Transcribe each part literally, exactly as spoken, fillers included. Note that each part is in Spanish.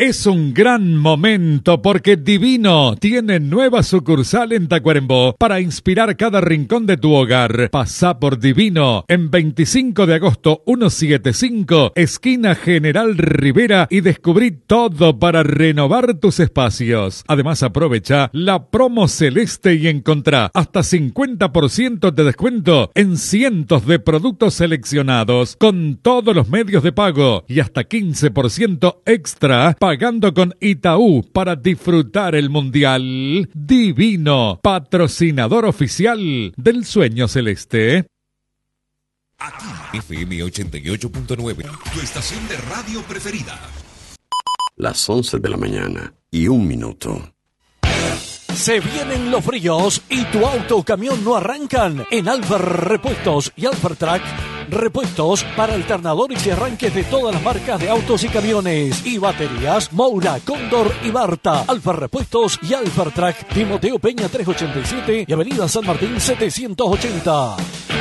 Es un gran momento porque Divino tiene nueva sucursal en Tacuarembó para inspirar cada rincón de tu hogar. Pasá por Divino en veinticinco de agosto ciento setenta y cinco, esquina General Rivera, y descubrí todo para renovar tus espacios. Además, aprovecha la promo celeste y encontrá hasta cincuenta por ciento de descuento en cientos de productos seleccionados con todos los medios de pago y hasta quince por ciento extra pagando con Itaú para disfrutar el Mundial. Divino, patrocinador oficial del Sueño Celeste. Aquí, F M ochenta y ocho punto nueve, tu estación de radio preferida. Las once de la mañana y un minuto. Se vienen los fríos y tu auto o camión no arrancan. En Alfer Repuestos y Alfer Track, repuestos para alternadores y arranques de todas las marcas de autos y camiones y baterías Moura, Cóndor y Barta. Alfer Repuestos y Alfer Track, Timoteo Peña trescientos ochenta y siete y Avenida San Martín setecientos ochenta.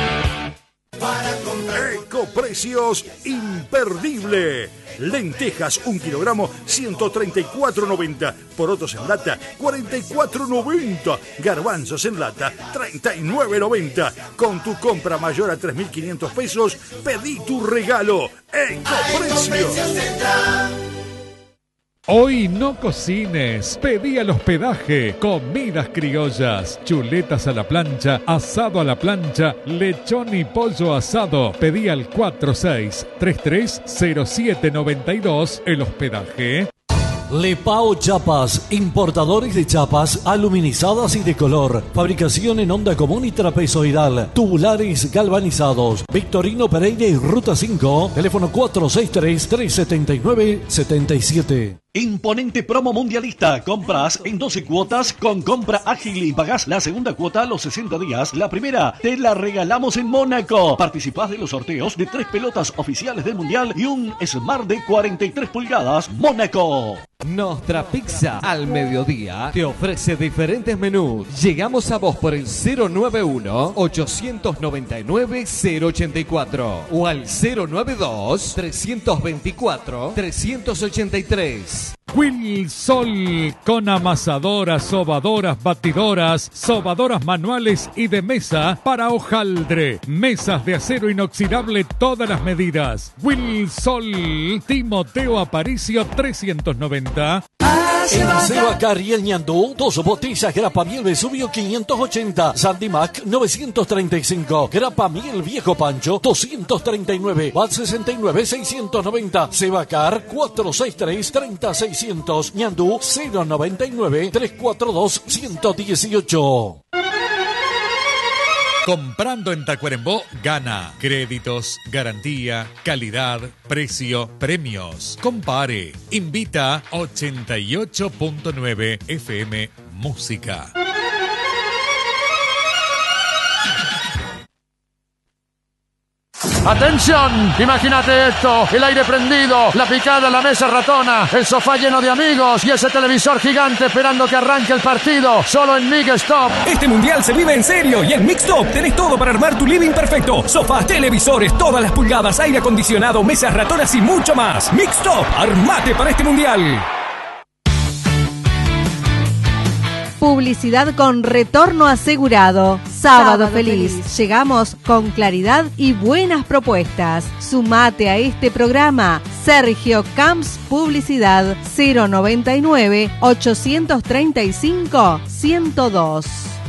Ecoprecios imperdible. Lentejas un kilogramo ciento treinta y cuatro noventa. Porotos en lata cuarenta y cuatro noventa. Garbanzos en lata treinta y nueve noventa. Con tu compra mayor a tres mil quinientos pesos, pedí tu regalo. Ecoprecios. Hoy no cocines, pedí al hospedaje, comidas criollas, chuletas a la plancha, asado a la plancha, lechón y pollo asado. Pedí al cuatro seis tres tres cero siete nueve dos, el hospedaje. Lepao Chapas, importadores de chapas aluminizadas y de color, fabricación en onda común y trapezoidal, tubulares galvanizados. Victorino Pereira y Ruta cinco, teléfono cuatro seis tres tres siete nueve siete siete. Imponente promo mundialista. Compras en doce cuotas con compra ágil y pagás la segunda cuota a los sesenta días. La primera te la regalamos en Mónaco. Participás de los sorteos de tres pelotas oficiales del Mundial y un Smart de cuarenta y tres pulgadas Mónaco. Nostra Pizza al mediodía te ofrece diferentes menús. Llegamos a vos por el cero nueve uno ocho nueve nueve cero ocho cuatro o al cero nueve dos tres dos cuatro tres ocho tres. Wilsol, con amasadoras, sobadoras, batidoras, sobadoras manuales y de mesa para hojaldre. Mesas de acero inoxidable todas las medidas. Wilsol, Timoteo Aparicio trescientos noventa. En Sebacar y el Ñandú, dos botellas Grappa Miel Vesubio quinientos ochenta, Sandy Mac novecientos treinta y cinco, Grappa Miel Viejo Pancho doscientos treinta y nueve, Bat sesenta y nueve seiscientos noventa, Sebacar cuatro seis tres treinta seiscientos, Ñandú cero noventa y nueve tres cuatro dos ciento dieciocho. Comprando en Tacuarembó, gana. Créditos, garantía, calidad, precio, premios. Compare. Invita ochenta y ocho punto nueve F M Música. ¡Atención! Imagínate esto, el aire prendido, la picada, la mesa ratona, el sofá lleno de amigos y ese televisor gigante esperando que arranque el partido, solo en Mixtop. Este mundial se vive en serio y en Mixtop tenés todo para armar tu living perfecto. Sofás, televisores, todas las pulgadas, aire acondicionado, mesas ratonas y mucho más. Mixtop, armate para este mundial. Publicidad con retorno asegurado. Sábado, Sábado feliz. feliz. Llegamos con claridad y buenas propuestas. Sumate a este programa. Sergio Camps Publicidad cero noventa y nueve ochocientos treinta y cinco ciento dos.